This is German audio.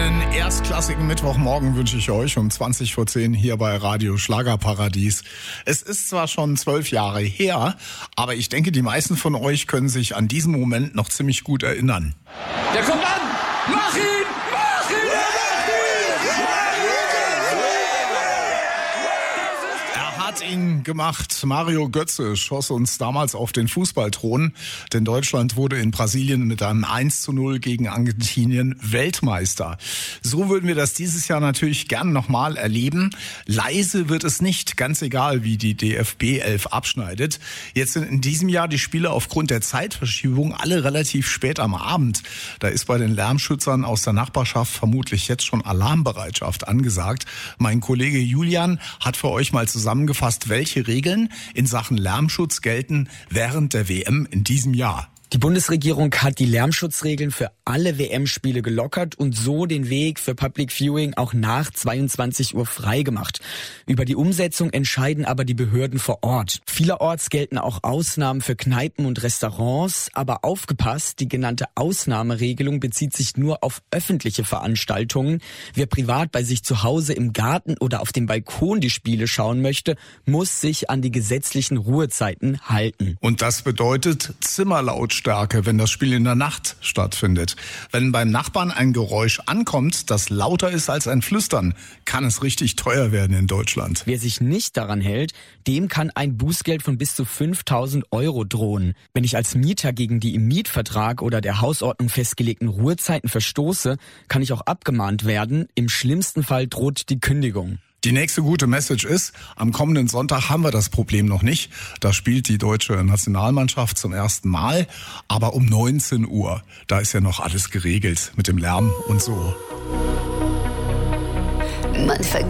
Einen erstklassigen Mittwochmorgen wünsche ich euch um 20:10 hier bei Radio Schlagerparadies. Es ist zwar schon 12 Jahre her, aber ich denke, die meisten von euch können sich an diesen Moment noch ziemlich gut erinnern. Der kommt an! Mach ihn! Mach ihn! Er hat ihn gemacht. Mario Götze schoss uns damals auf den Fußballthron, denn Deutschland wurde in Brasilien mit einem 1:0 gegen Argentinien Weltmeister. So würden wir das dieses Jahr natürlich gern nochmal erleben. Leise wird es nicht, ganz egal, wie die DFB 11 abschneidet. Jetzt sind in diesem Jahr die Spiele aufgrund der Zeitverschiebung alle relativ spät am Abend. Da ist bei den Lärmschützern aus der Nachbarschaft vermutlich jetzt schon Alarmbereitschaft angesagt. Mein Kollege Julian hat für euch mal zusammengefasst, welche Regeln in Sachen Lärmschutz gelten während der WM in diesem Jahr. Die Bundesregierung hat die Lärmschutzregeln für alle WM-Spiele gelockert und so den Weg für Public Viewing auch nach 22 Uhr freigemacht. Über die Umsetzung entscheiden aber die Behörden vor Ort. Vielerorts gelten auch Ausnahmen für Kneipen und Restaurants, aber aufgepasst, die genannte Ausnahmeregelung bezieht sich nur auf öffentliche Veranstaltungen. Wer privat bei sich zu Hause im Garten oder auf dem Balkon die Spiele schauen möchte, muss sich an die gesetzlichen Ruhezeiten halten. Und das bedeutet Zimmerlautstärke, wenn das Spiel in der Nacht stattfindet. Wenn beim Nachbarn ein Geräusch ankommt, das lauter ist als ein Flüstern, kann es richtig teuer werden in Deutschland. Wer sich nicht daran hält, dem kann ein Bußgeld von bis zu 5.000 € drohen. Wenn ich als Mieter gegen die im Mietvertrag oder der Hausordnung festgelegten Ruhezeiten verstoße, kann ich auch abgemahnt werden. Im schlimmsten Fall droht die Kündigung. Die nächste gute Message ist, am kommenden Sonntag haben wir das Problem noch nicht. Da spielt die deutsche Nationalmannschaft zum ersten Mal, aber um 19 Uhr. Da ist ja noch alles geregelt mit dem Lärm und so.